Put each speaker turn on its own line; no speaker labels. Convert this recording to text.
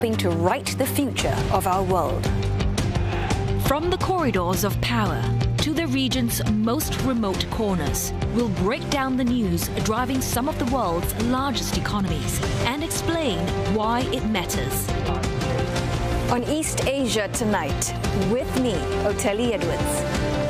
to write the future of our world.
From the corridors of power to the region's most remote corners, we'll break down the news driving some of the world's largest economies and explain why it matters.
On East Asia Tonight, with me, Oteli Edwards.